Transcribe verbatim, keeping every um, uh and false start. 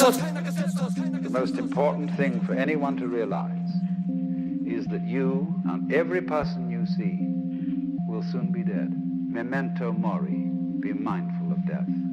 Gesellschaft. The most important thing for anyone to realize is that you and every person you see will soon be dead. Memento mori, be mindful of death.